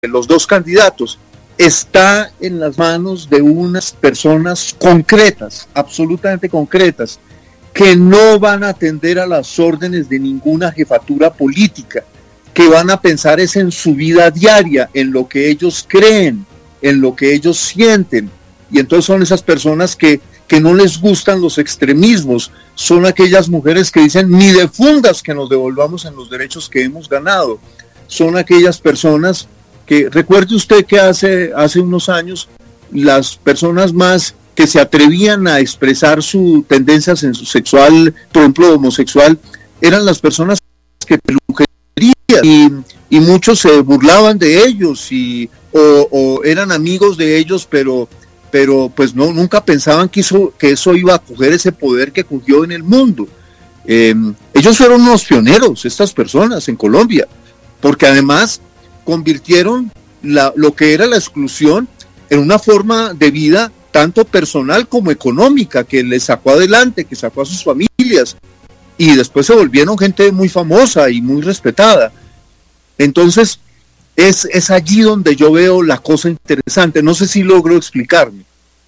los dos candidatos está en las manos de unas personas concretas, absolutamente concretas, que no van a atender a las órdenes de ninguna jefatura política, que van a pensar es en su vida diaria, en lo que ellos creen, en lo que ellos sienten. Y entonces son esas personas que no les gustan los extremismos, son aquellas mujeres que dicen ni de fundas que nos devolvamos en los derechos que hemos ganado, son aquellas personas que, recuerde usted que hace unos años, las personas más que se atrevían a expresar su tendencia sexual, por ejemplo homosexual, eran las personas que peluquerían y muchos se burlaban de ellos o eran amigos de ellos, pero pues nunca pensaban que eso iba a coger ese poder que cogió en el mundo. Ellos fueron unos pioneros, estas personas en Colombia, porque además convirtieron lo que era la exclusión en una forma de vida tanto personal como económica, que les sacó adelante, que sacó a sus familias, y después se volvieron gente muy famosa y muy respetada. Entonces, es allí donde yo veo la cosa interesante. No sé si logro explicarme.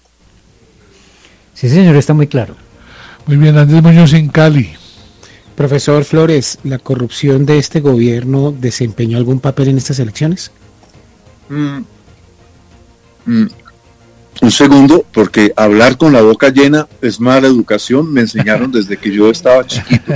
Sí, señor, está muy claro. Muy bien, Andrés Muñoz en Cali. Profesor Flores, ¿la corrupción de este gobierno desempeñó algún papel en estas elecciones? Un segundo, porque hablar con la boca llena es mala educación, me enseñaron desde que yo estaba chiquito.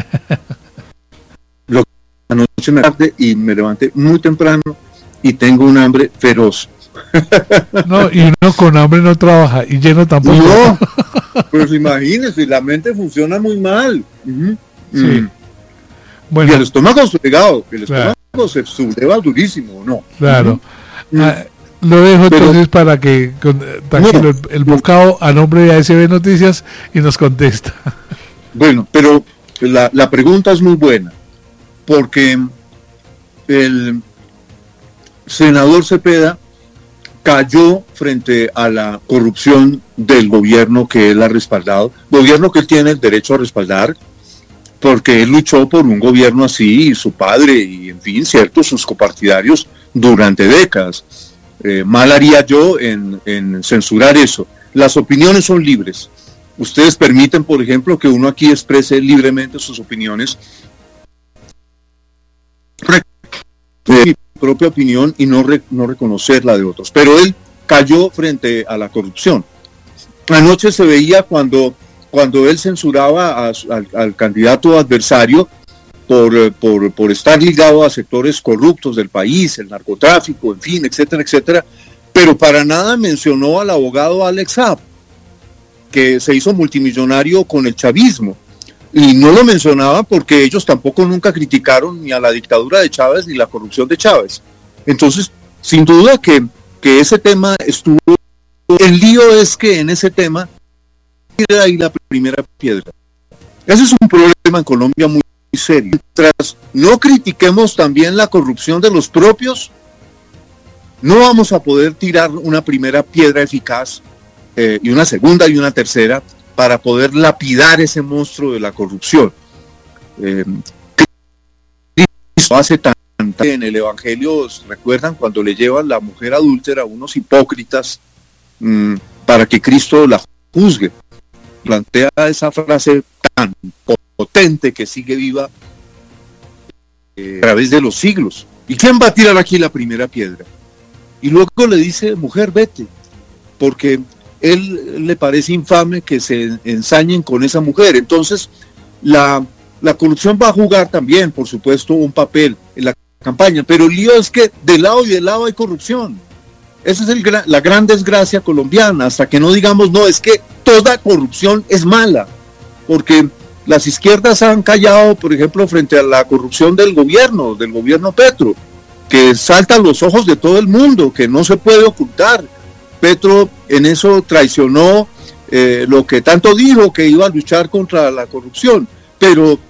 Anoche me levanté y me levanté muy temprano y tengo un hambre feroz. No, y uno con hambre no trabaja, y lleno tampoco. No, pues imagínense, la mente funciona muy mal. Sí. Bueno, y el estómago sugado, claro, se subleva durísimo, ¿no? Claro. Lo dejo entonces para que tranquilo, el bocado a nombre de ASB Noticias y nos contesta. Bueno, pero la pregunta es muy buena, porque el senador Cepeda cayó frente a la corrupción del gobierno que él ha respaldado, gobierno que él tiene el derecho a respaldar, porque él luchó por un gobierno así, y su padre, y en fin, cierto, sus copartidarios durante décadas. Mal haría yo en censurar eso. Las opiniones son libres. Ustedes permiten, por ejemplo, que uno aquí exprese libremente sus opiniones, mi propia opinión, y no reconocer la de otros. Pero él cayó frente a la corrupción. Anoche se veía cuando él censuraba al candidato adversario por estar ligado a sectores corruptos del país, el narcotráfico, en fin, etcétera, etcétera, pero para nada mencionó al abogado Alex Saab, que se hizo multimillonario con el chavismo, y no lo mencionaba porque ellos tampoco nunca criticaron ni a la dictadura de Chávez ni la corrupción de Chávez. Entonces, sin duda que ese tema estuvo, el lío es que en ese tema de ahí la primera piedra. Ese es un problema en Colombia muy serio. Mientras no critiquemos también la corrupción de los propios, no vamos a poder tirar una primera piedra eficaz y una segunda y una tercera para poder lapidar ese monstruo de la corrupción. Cristo hace tanto en el Evangelio, ¿recuerdan cuando le llevan la mujer adúltera a unos hipócritas para que Cristo la juzgue? Plantea esa frase tan potente que sigue viva a través de los siglos. ¿Y quién va a tirar aquí la primera piedra? Y luego le dice, mujer, vete, porque él le parece infame que se ensañen con esa mujer. Entonces, la corrupción va a jugar también, por supuesto, un papel en la campaña, pero el lío es que de lado y de lado hay corrupción. Esa es la gran desgracia colombiana, hasta que no digamos, no, es que toda corrupción es mala, porque las izquierdas han callado, por ejemplo, frente a la corrupción del gobierno Petro, que salta a los ojos de todo el mundo, que no se puede ocultar. Petro en eso traicionó lo que tanto dijo, que iba a luchar contra la corrupción, pero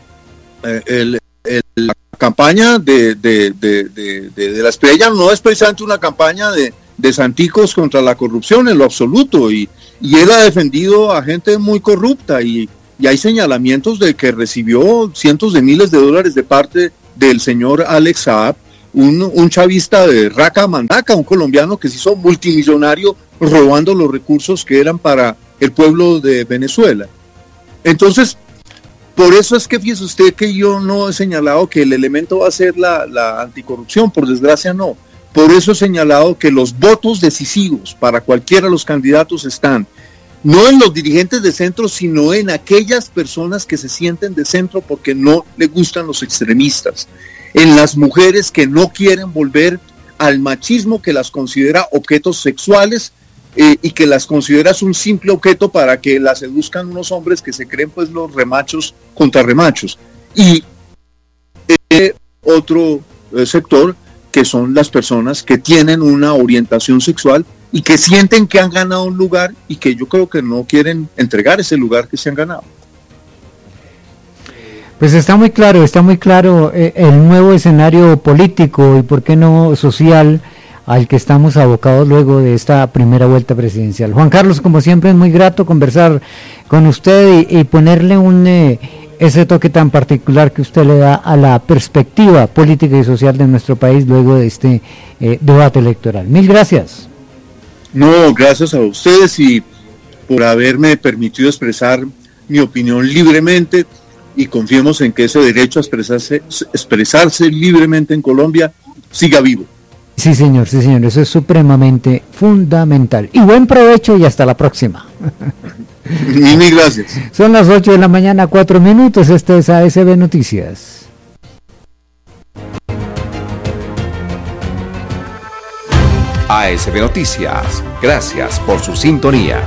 la campaña de la estrella no es precisamente una campaña de santicos contra la corrupción en lo absoluto, y él ha defendido a gente muy corrupta, y hay señalamientos de que recibió cientos de miles de dólares de parte del señor Alex Saab un chavista de Raca Mandaca, un colombiano que se hizo multimillonario robando los recursos que eran para el pueblo de Venezuela. Entonces, por eso es que fíjese usted que yo no he señalado que el elemento va a ser la anticorrupción, por desgracia no. Por eso he señalado que los votos decisivos para cualquiera de los candidatos están no en los dirigentes de centro, sino en aquellas personas que se sienten de centro porque no les gustan los extremistas, en las mujeres que no quieren volver al machismo, que las considera objetos sexuales y que las considera un simple objeto para que las seduzcan unos hombres que se creen pues los remachos contra remachos. Y otro sector que son las personas que tienen una orientación sexual y que sienten que han ganado un lugar y que yo creo que no quieren entregar ese lugar que se han ganado. Pues está muy claro el nuevo escenario político y por qué no social al que estamos abocados luego de esta primera vuelta presidencial. Juan Carlos, como siempre es muy grato conversar con usted y ponerle ese toque tan particular que usted le da a la perspectiva política y social de nuestro país luego de este debate electoral. Mil gracias. No, gracias a ustedes y por haberme permitido expresar mi opinión libremente y confiemos en que ese derecho a expresarse libremente en Colombia siga vivo. Sí, señor, eso es supremamente fundamental. Y buen provecho y hasta la próxima. Mil gracias. Son las 8 de la mañana, 4 minutos. Este es ASB Noticias. ASB Noticias. Gracias por su sintonía.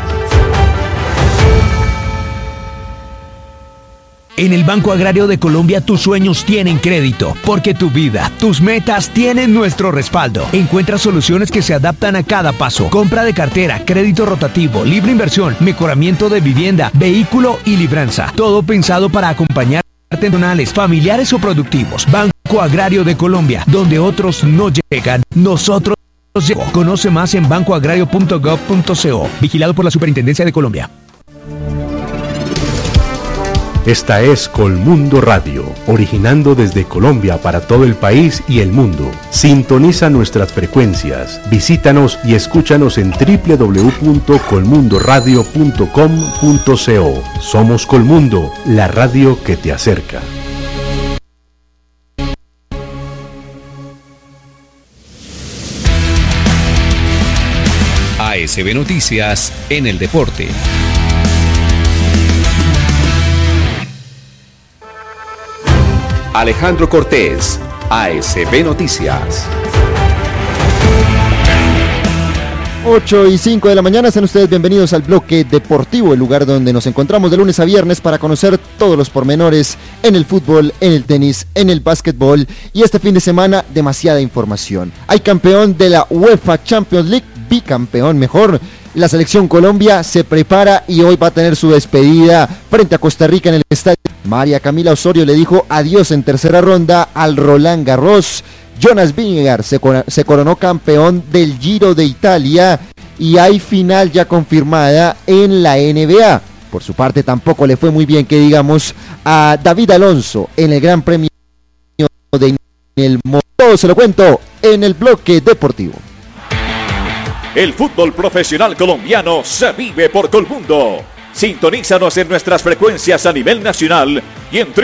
En el Banco Agrario de Colombia tus sueños tienen crédito, porque tu vida, tus metas tienen nuestro respaldo. Encuentra soluciones que se adaptan a cada paso. Compra de cartera, crédito rotativo, libre inversión, mejoramiento de vivienda, vehículo y libranza. Todo pensado para acompañar personales, familiares o productivos. Banco Agrario de Colombia, donde otros no llegan, nosotros llegamos. Conoce más en bancoagrario.gov.co. Vigilado por la Superintendencia de Colombia. Esta es Colmundo Radio, originando desde Colombia para todo el país y el mundo. Sintoniza nuestras frecuencias, visítanos y escúchanos en www.colmundoradio.com.co. Somos Colmundo, la radio que te acerca. ASB Noticias en el deporte. Alejandro Cortés, ASB Noticias. 8:05 de la mañana, sean ustedes bienvenidos al bloque deportivo, el lugar donde nos encontramos de lunes a viernes para conocer todos los pormenores en el fútbol, en el tenis, en el básquetbol y este fin de semana demasiada información. Hay campeón de la UEFA Champions League, bicampeón mejor. La selección Colombia se prepara y hoy va a tener su despedida frente a Costa Rica en el estadio. María Camila Osorio le dijo adiós en tercera ronda al Roland Garros. Jonas Vingegaard se coronó campeón del Giro de Italia y hay final ya confirmada en la NBA. Por su parte tampoco le fue muy bien, que digamos, a David Alonso en el Gran Premio de el Todo se lo cuento en el bloque deportivo. El fútbol profesional colombiano se vive por Colmundo. Sintonízanos en nuestras frecuencias a nivel nacional y en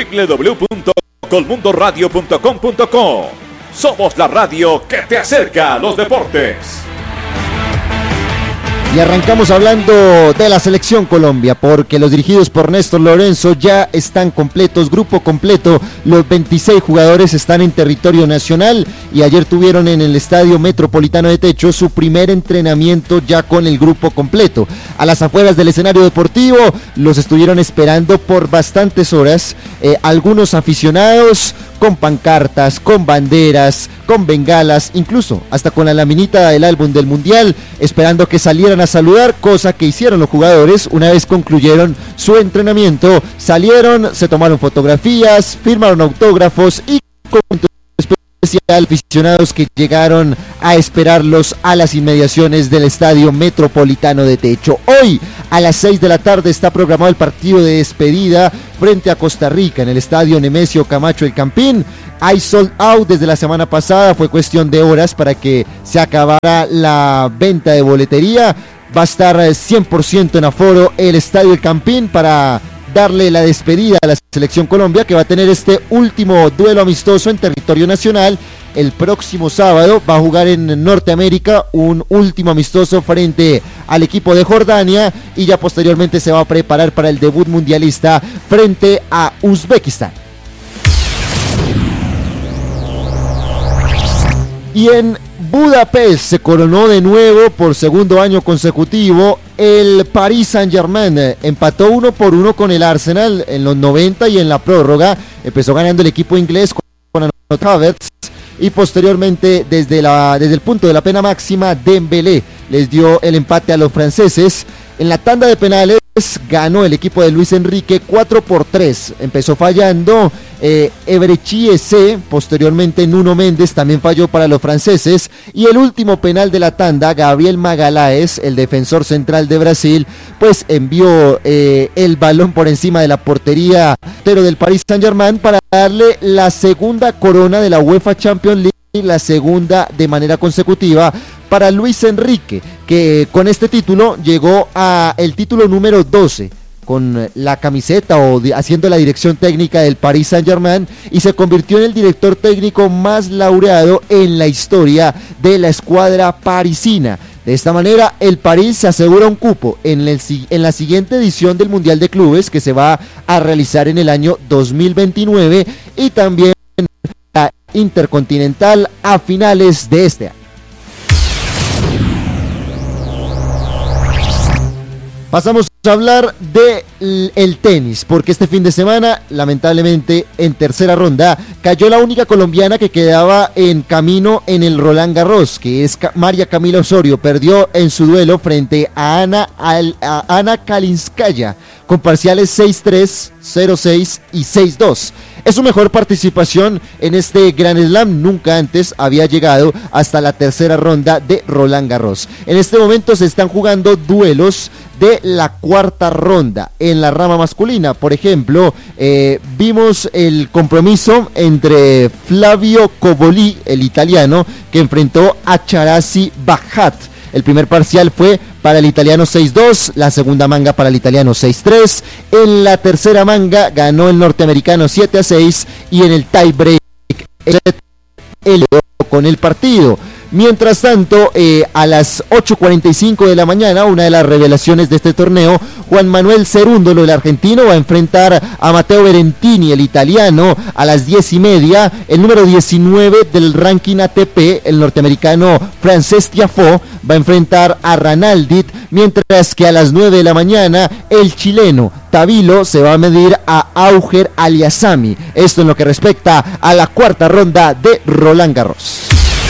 www.colmundoradio.com.co. Somos la radio que te acerca a los deportes. Y arrancamos hablando de la selección Colombia, porque los dirigidos por Néstor Lorenzo ya están completos, grupo completo. Los 26 jugadores están en territorio nacional y ayer tuvieron en el Estadio Metropolitano de Techo su primer entrenamiento ya con el grupo completo. A las afueras del escenario deportivo los estuvieron esperando por bastantes horas, algunos aficionados con pancartas, con banderas, con bengalas, incluso hasta con la laminita del álbum del Mundial, esperando que salieran a saludar, cosa que hicieron los jugadores una vez concluyeron su entrenamiento. Salieron, se tomaron fotografías, firmaron autógrafos y con especial aficionados que llegaron a esperarlos a las inmediaciones del Estadio Metropolitano de Techo. Hoy A las 6 de la tarde está programado el partido de despedida frente a Costa Rica en el estadio Nemesio Camacho El Campín. Hay sold out desde la semana pasada, fue cuestión de horas para que se acabara la venta de boletería. Va a estar 100% en aforo el estadio El Campín para darle la despedida a la Selección Colombia, que va a tener este último duelo amistoso en territorio nacional. El próximo sábado va a jugar en Norteamérica un último amistoso frente al equipo de Jordania y ya posteriormente se va a preparar para el debut mundialista frente a Uzbekistán. Y en Budapest se coronó de nuevo por segundo año consecutivo el Paris Saint-Germain. Empató 1-1 con el Arsenal en los 90 y en la prórroga empezó ganando el equipo inglés con Havertz. Y posteriormente desde el punto de la pena máxima, Dembélé les dio el empate a los franceses. En la tanda de penales ganó el equipo de Luis Enrique 4-3. Empezó fallando Eberechi Eze, posteriormente Nuno Méndez también falló para los franceses. Y el último penal de la tanda, Gabriel Magalhães, el defensor central de Brasil, pues envió el balón por encima de la portería del Paris Saint-Germain para darle la segunda corona de la UEFA Champions League, y la segunda de manera consecutiva para Luis Enrique, que con este título llegó a el título número 12 con la camiseta o haciendo la dirección técnica del Paris Saint-Germain y se convirtió en el director técnico más laureado en la historia de la escuadra parisina. De esta manera, el París se asegura un cupo en la siguiente edición del Mundial de Clubes, que se va a realizar en el año 2029, y también la Intercontinental a finales de este año. Pasamos a hablar del tenis, porque este fin de semana, lamentablemente, en tercera ronda, cayó la única colombiana que quedaba en camino en el Roland Garros, que es María Camila Osorio. Perdió en su duelo frente a Ana Kalinskaya, con parciales 6-3, 0-6 y 6-2. Es su mejor participación en este Grand Slam, nunca antes había llegado hasta la tercera ronda de Roland Garros. En este momento se están jugando duelos de la cuarta ronda en la rama masculina. Por ejemplo, vimos el compromiso entre Flavio Cobolli, el italiano, que enfrentó a Charasi Bajat. El primer parcial fue para el italiano 6-2, la segunda manga para el italiano 6-3, en la tercera manga ganó el norteamericano 7-6 y en el tie break el con el partido. Mientras tanto, a las 8:45 de la mañana, una de las revelaciones de este torneo, Juan Manuel Cerúndolo, el argentino, va a enfrentar a Matteo Berrettini, el italiano, a las 10:30. El número 19 del ranking ATP, el norteamericano Frances Tiafoe, va a enfrentar a Ranaldit, mientras que a las 9 de la mañana, el chileno Tabilo se va a medir a Auger Aliassime. Esto en lo que respecta a la cuarta ronda de Roland Garros.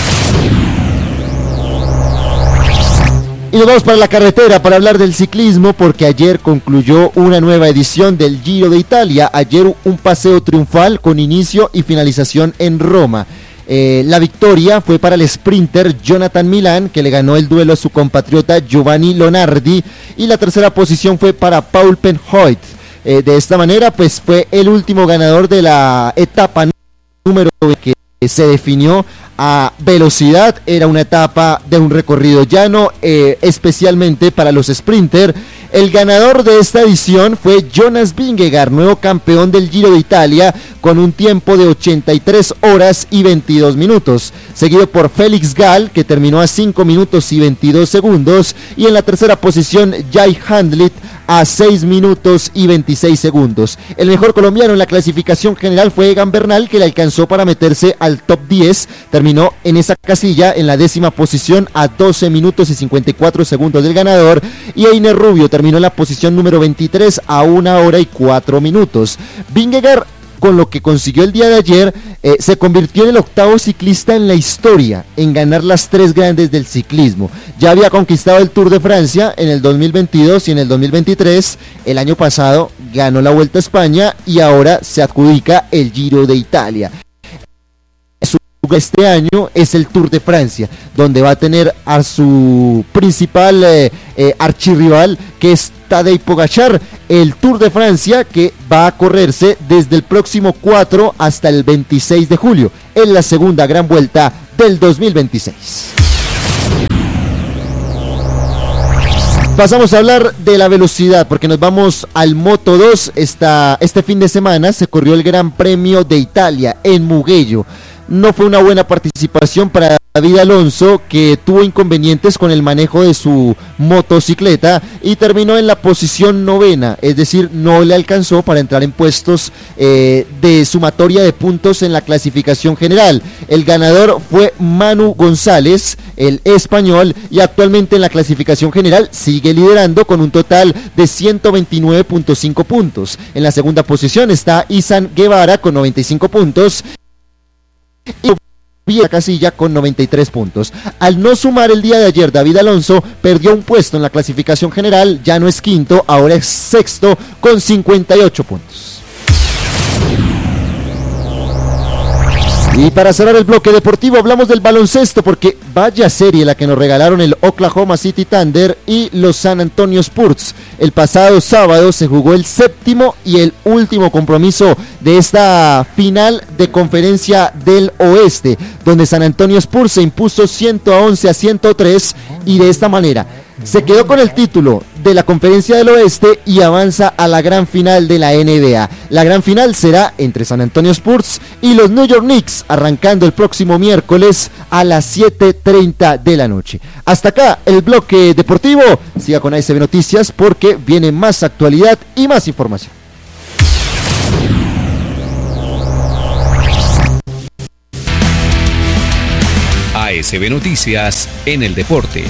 Y nos vamos para la carretera para hablar del ciclismo, porque ayer concluyó una nueva edición del Giro de Italia. Ayer un paseo triunfal con inicio y finalización en Roma. La victoria fue para el sprinter Jonathan Milán, que le ganó el duelo a su compatriota Giovanni Lonardi, y la tercera posición fue para Paul Penhoyt. De esta manera, pues fue el último ganador de la etapa número que se definió a velocidad. Era una etapa de un recorrido llano, especialmente para los sprinter. El ganador de esta edición fue Jonas Vingegaard, nuevo campeón del Giro de Italia, con un tiempo de 83 horas y 22 minutos, seguido por Félix Gall, que terminó a 5 minutos y 22 segundos, y en la tercera posición Jai Handlit a 6 minutos y 26 segundos. El mejor colombiano en la clasificación general fue Egan Bernal, que le alcanzó para meterse al top 10, terminó en esa casilla en la 10ª posición a 12 minutos y 54 segundos del ganador, y Einer Rubio terminó en la posición número 23 a 1 hora y 4 minutos. Vingegaard, con lo que consiguió el día de ayer, se convirtió en el octavo ciclista en la historia en ganar las 3 grandes del ciclismo. Ya había conquistado el Tour de Francia en el 2022 y en el 2023. El año pasado ganó la Vuelta a España y ahora se adjudica el Giro de Italia. Es su este año es el Tour de Francia, donde va a tener a su principal archirrival, que es Tadej Pogačar. El Tour de Francia que va a correrse desde el próximo 4 hasta el 26 de julio, en la segunda gran vuelta del 2026. Pasamos a hablar de la velocidad, porque nos vamos al Moto2. Este fin de semana se corrió el Gran Premio de Italia en Mugello. No fue una buena participación para David Alonso, que tuvo inconvenientes con el manejo de su motocicleta y terminó en la posición 9ª, es decir, no le alcanzó para entrar en puestos de sumatoria de puntos en la clasificación general. El ganador fue Manu González, el español, y actualmente en la clasificación general sigue liderando con un total de 129.5 puntos. En la segunda posición está Izan Guevara con 95 puntos. Y la casilla con 93 puntos. Al no sumar el día de ayer, David Alonso perdió un puesto en la clasificación general, ya no es quinto, ahora es sexto con 58 puntos. Y para cerrar el bloque deportivo hablamos del baloncesto, porque vaya serie la que nos regalaron el Oklahoma City Thunder y los San Antonio Spurs. El pasado sábado se jugó el séptimo y el último compromiso de esta final de Conferencia del Oeste, donde San Antonio Spurs se impuso 111-103 y de esta manera se quedó con el título de la Conferencia del Oeste y avanza a la gran final de la NBA. La gran final será entre San Antonio Spurs y los New York Knicks, arrancando el próximo miércoles a las 7:30 de la noche. Hasta acá el bloque deportivo. Siga con ASB Noticias porque viene más actualidad y más información. ASB Noticias en el deporte.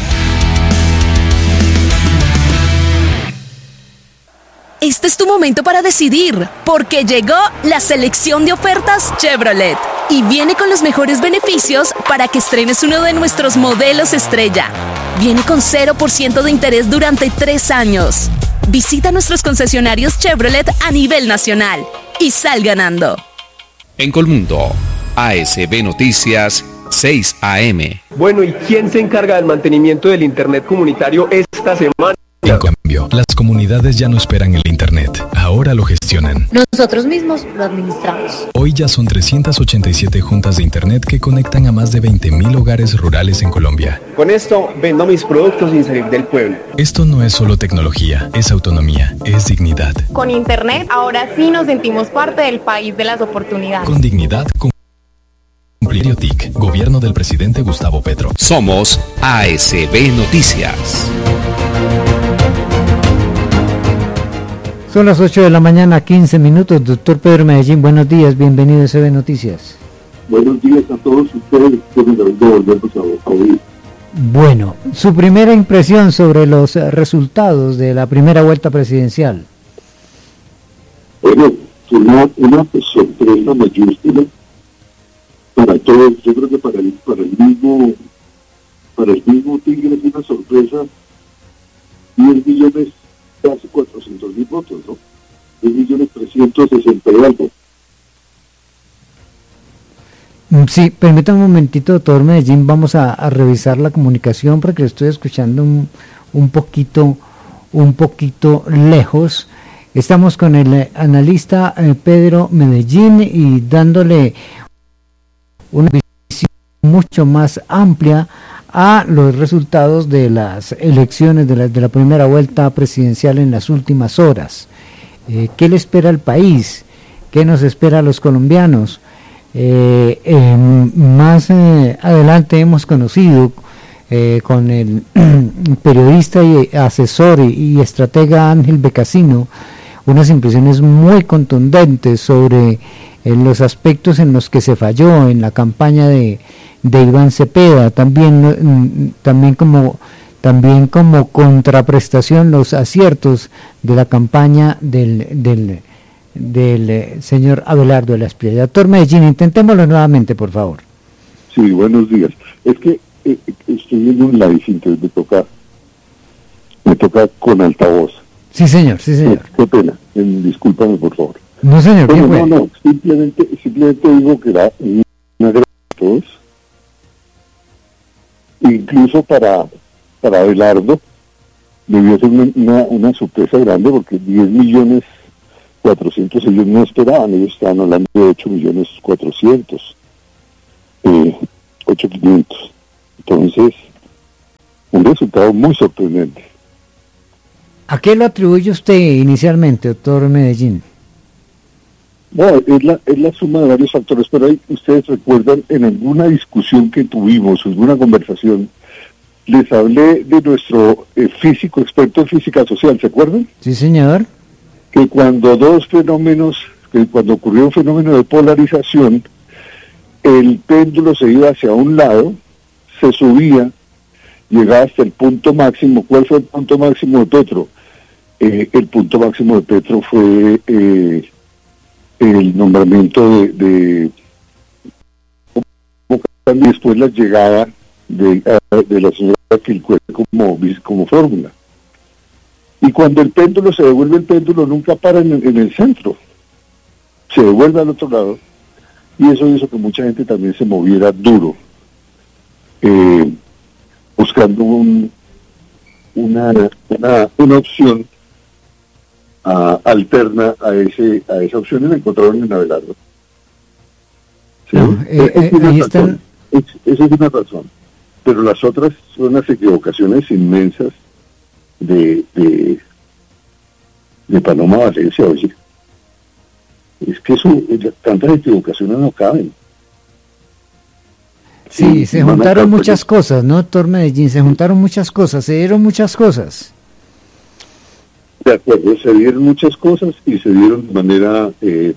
Este es tu momento para decidir, porque llegó la selección de ofertas Chevrolet y viene con los mejores beneficios para que estrenes uno de nuestros modelos estrella. Viene con 0% de interés durante 3 años. Visita nuestros concesionarios Chevrolet a nivel nacional y sal ganando. En Colmundo, ASB Noticias 6 AM. Bueno, ¿y quién se encarga del mantenimiento del internet comunitario esta semana? En cambio, las comunidades ya no esperan el internet, ahora lo gestionan. Nosotros mismos lo administramos. Hoy ya son 387 juntas de internet que conectan a más de 20.000 hogares rurales en Colombia. Con esto vendo mis productos sin salir del pueblo. Esto no es solo tecnología, es autonomía, es dignidad. Con internet, ahora sí nos sentimos parte del país de las oportunidades. Con dignidad, cumplir TIC, gobierno del presidente Gustavo Petro. Somos ASB Noticias. Son las 8 de la mañana, 15 minutos. Doctor Pedro Medellín, buenos días, bienvenido a SB Noticias. Buenos días a todos ustedes, por volvernos a oír. Bueno, su primera impresión sobre los resultados de la primera vuelta presidencial. Bueno, una sorpresa mayúscula para todos. Yo creo que para el mismo Tigre es una sorpresa. 10 millones, casi 400.000 votos, ¿no? 10.360.000 y algo. Sí, permítame un momentito, doctor Medellín, vamos a revisar la comunicación porque lo estoy escuchando un poquito lejos. Estamos con el analista Pedro Medellín y dándole una visión mucho más amplia a los resultados de las elecciones de la primera vuelta presidencial en las últimas horas. ¿Qué le espera al país? ¿Qué nos espera a los colombianos? Más adelante hemos conocido con el periodista y asesor y estratega Ángel Becasino unas impresiones muy contundentes sobre los aspectos en los que se falló en la campaña de Iván Cepeda, también como contraprestación los aciertos de la campaña del señor Abelardo de la Espriella. Doctor Medellín, intentémoslo nuevamente, por favor. Sí, buenos días. Es que estoy en un live, entonces me toca con altavoz. Sí, señor, sí, señor. Qué pena, discúlpame, por favor. No, señor, no, simplemente digo que era una gran todos. Incluso para Abelardo debió ser una sorpresa grande, porque 10.400.000 ellos no esperaban, ellos estaban hablando de 8.400.000, 8.500.000. Entonces, un resultado muy sorprendente. ¿A qué lo atribuye usted inicialmente, doctor Medellín? No, es la suma de varios factores, pero ahí ustedes recuerdan en alguna discusión que tuvimos, alguna conversación, les hablé de nuestro físico experto en física social, ¿se acuerdan? Sí, señor. Que cuando cuando ocurrió un fenómeno de polarización, el péndulo se iba hacia un lado, se subía, llegaba hasta el punto máximo. ¿Cuál fue el punto máximo de Petro? El punto máximo de Petro fue el nombramiento de después la llegada de la señora Quilcue como fórmula. Y cuando el péndulo se devuelve, el péndulo nunca para en el centro, se devuelve al otro lado, y eso hizo que mucha gente también se moviera duro, buscando una opción alterna a esa opción, y la encontraron en Abelardo. ¿Sí? Ahí están. Esa es una razón, pero las otras son las equivocaciones inmensas de Paloma Valencia. Oye, es que tantas equivocaciones no caben. Sí, se juntaron muchas cosas, ¿no, doctor Medellín? Se juntaron muchas cosas, se dieron muchas cosas. De acuerdo, se dieron muchas cosas y se dieron de manera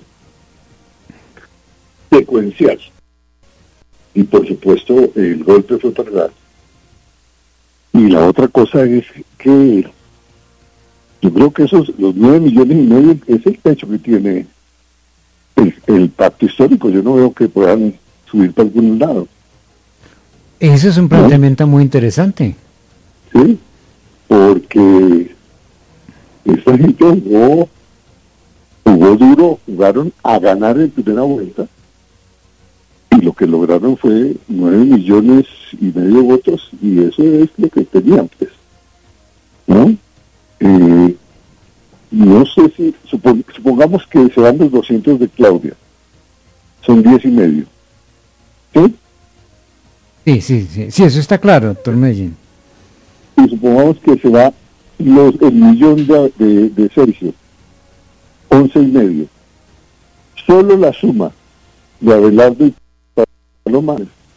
secuencial. Y por supuesto el golpe fue para dar. Y la otra cosa es que yo creo que los 9,5 millones es el techo que tiene el pacto histórico. Yo no veo que puedan subir para algún lado. Eso es un planteamiento muy interesante. Sí, porque esta gente jugó duro, jugaron a ganar en primera vuelta, y lo que lograron fue 9,5 millones de votos, y eso es lo que tenían, pues, ¿no? No sé si, supongamos que se van los 200 de Claudia, son 10,5, ¿sí? Sí, eso está claro, doctor Medellín. Y supongamos que se va el millón de Sergio, 11,5. Solo la suma de Abelardo y Paloma.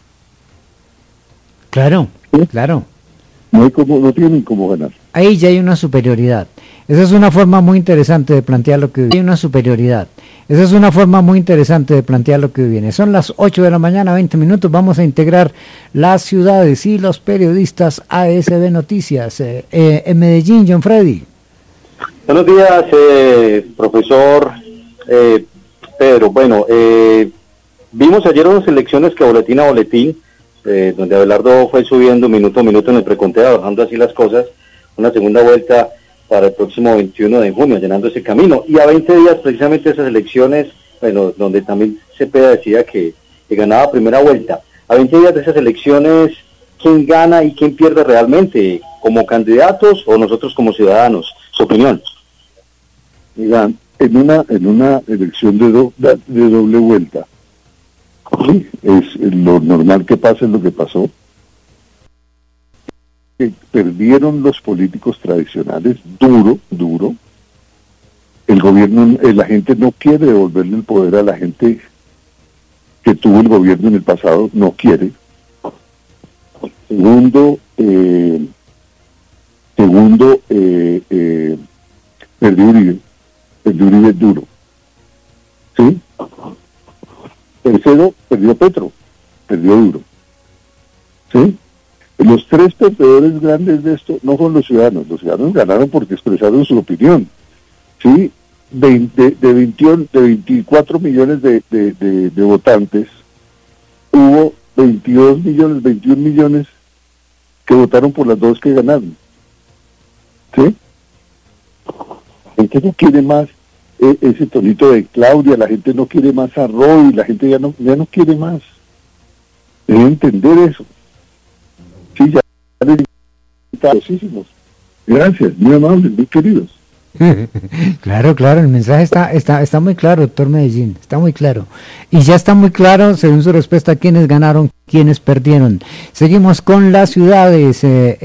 Claro, ¿sí? Claro. No tienen cómo ganar. Ahí ya hay una superioridad. Esa es una forma muy interesante de plantear lo que viene. Hay una superioridad. Esa es una forma muy interesante de plantear lo que viene. Son las 8 de la mañana, 20 minutos. Vamos a integrar las ciudades y los periodistas a ASB Noticias. En Medellín, John Freddy. Buenos días, profesor Pedro. Bueno, vimos ayer unas elecciones que boletín a boletín, donde Abelardo fue subiendo minuto a minuto en el preconteo, bajando así las cosas. Una segunda vuelta para el próximo 21 de junio, llenando ese camino. Y a 20 días precisamente esas elecciones, bueno, donde también Cepeda decía que ganaba primera vuelta. A 20 días de esas elecciones, ¿quién gana y quién pierde realmente? ¿Como candidatos o nosotros como ciudadanos? Su opinión. Mira, en una elección de doble vuelta, ¿sí? Es lo normal que pase, lo que pasó. Que perdieron los políticos tradicionales duro. El gobierno, la gente no quiere devolverle el poder a la gente que tuvo el gobierno en el pasado, no quiere. Segundo, perdió Uribe duro, ¿sí? Tercero, perdió Petro, perdió duro, ¿sí? Los tres perdedores grandes de esto no son los ciudadanos ganaron porque expresaron su opinión, ¿sí? De 24 millones de votantes, hubo 21 millones que votaron por las dos que ganaron, ¿sí? La gente no quiere más ese tonito de Claudia, la gente no quiere más a Roy, la gente ya no quiere más. Debe entender eso. Sí, ya necesitamos. Gracias, muy amables, muy queridos. Claro, el mensaje está muy claro, doctor Medellín, está muy claro. Y ya está muy claro, según su respuesta, quiénes ganaron, quiénes perdieron. Seguimos con las ciudades.